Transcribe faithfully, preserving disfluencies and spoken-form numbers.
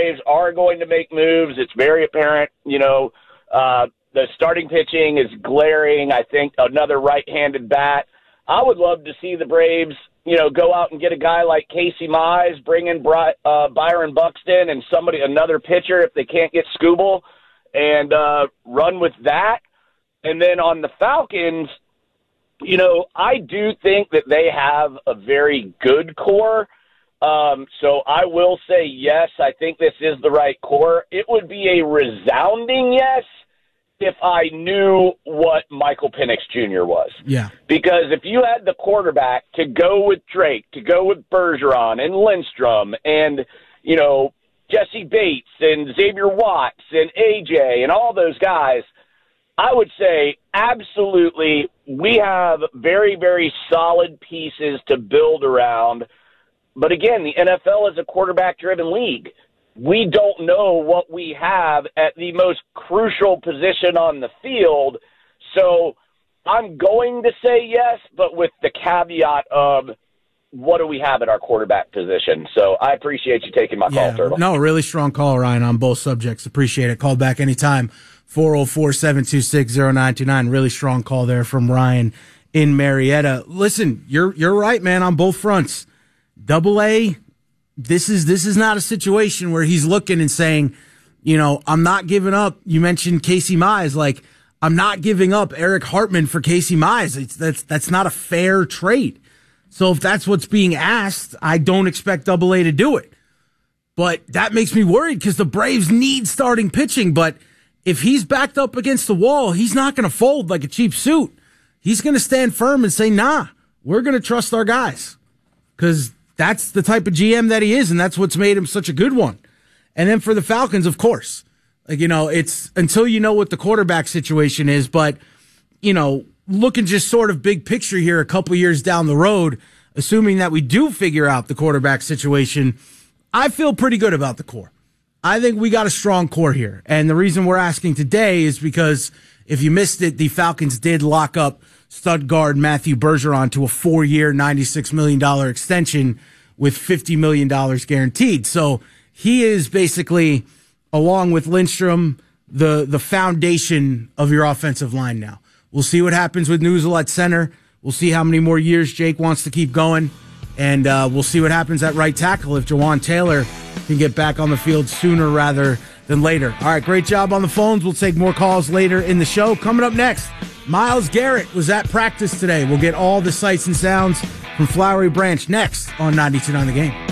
Braves are going to make moves. It's very apparent. You know, uh, the starting pitching is glaring. I think another right-handed bat. I would love to see the Braves, you know, go out and get a guy like Casey Mize, bring in Bri- uh, Byron Buxton and somebody, another pitcher if they can't get Skubal, and uh, run with that. And then on the Falcons, you know, I do think that they have a very good core. Um, so I will say yes, I think this is the right core. It would be a resounding yes if I knew what Michael Penix Junior was. Yeah. Because if you had the quarterback to go with Drake, to go with Bergeron and Lindstrom and, you know, Jesse Bates and Xavier Watts and A J and all those guys, I would say absolutely we have very, very solid pieces to build around. But again, the N F L is a quarterback-driven league. We don't know what we have at the most crucial position on the field. So I'm going to say yes, but with the caveat of what do we have at our quarterback position. So I appreciate you taking my yeah, call, Turtle. No, really strong call, Ryan, on both subjects. Appreciate it. Call back anytime. four oh four, seven two six, oh nine two nine. Really strong call there from Ryan in Marietta. Listen, you're you're right, man, on both fronts. Double A, this is this is not a situation where he's looking and saying, you know, I'm not giving up. You mentioned Casey Mize, like I'm not giving up Eric Hartman for Casey Mize. It's, that's that's not a fair trade. So if that's what's being asked, I don't expect Double A to do it. But that makes me worried because the Braves need starting pitching. But if he's backed up against the wall, he's not going to fold like a cheap suit. He's going to stand firm and say, nah, we're going to trust our guys. Because that's the type of G M that he is, and that's what's made him such a good one. And then for the Falcons, of course, like, you know, it's until you know what the quarterback situation is, but, you know, looking just sort of big picture here a couple years down the road, assuming that we do figure out the quarterback situation, I feel pretty good about the core. I think we got a strong core here. And the reason we're asking today is because if you missed it, the Falcons did lock up stud guard Matthew Bergeron to a four-year, ninety-six million dollars extension with fifty million dollars guaranteed. So he is basically, along with Lindstrom, the, the foundation of your offensive line now. We'll see what happens with Neusel at center. We'll see how many more years Jake wants to keep going. And uh, we'll see what happens at right tackle if Jawan Taylor can get back on the field sooner rather than later. All right, great job on the phones. We'll take more calls later in the show. Coming up next, Myles Garrett was at practice today. We'll get all the sights and sounds from Flowery Branch next on ninety-two point nine The Game.